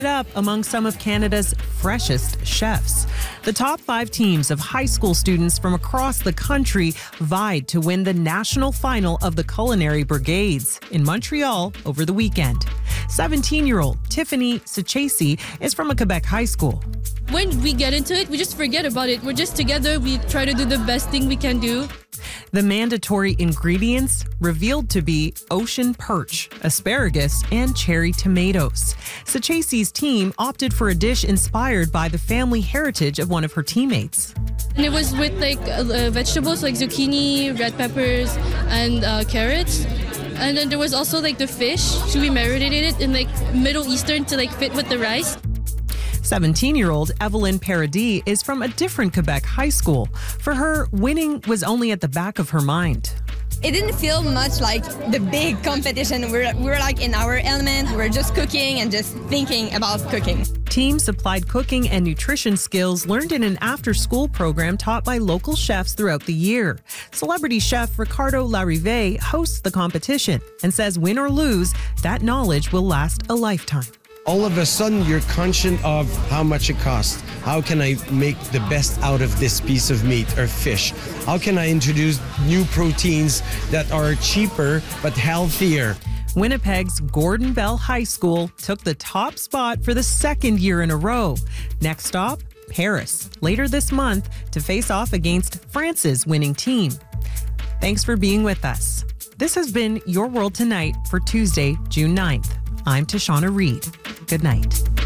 up among some of Canada's freshest chefs. The top 5 teams of high school students from across the country vied to win the national final of the Culinary Brigades in Montreal over the weekend. 17-year-old Tiffany Sachesi is from a Quebec high school. When we get into it, we just forget about it. We're just together. We try to do the best thing we can do. The mandatory ingredients revealed to be ocean perch, asparagus, and cherry tomatoes. Sachesi's team opted for a dish inspired by the family heritage of one of her teammates. And it was with vegetables like zucchini, red peppers, and carrots. And then there was also the fish. So we marinated it in Middle Eastern to fit with the rice. 17-year-old Evelyn Paradis is from a different Quebec high school. For her, winning was only at the back of her mind. It didn't feel much like the big competition. We're in our element. We're just cooking and just thinking about cooking. Teams applied cooking and nutrition skills learned in an after-school program taught by local chefs throughout the year. Celebrity chef Ricardo Larive hosts the competition and says win or lose, that knowledge will last a lifetime. All of a sudden, you're conscious of how much it costs. How can I make the best out of this piece of meat or fish? How can I introduce new proteins that are cheaper but healthier? Winnipeg's Gordon Bell High School took the top spot for the 2nd year in a row. Next stop, Paris, later this month to face off against France's winning team. Thanks for being with us. This has been Your World Tonight for Tuesday, June 9th. I'm Tashana Reed. Good night.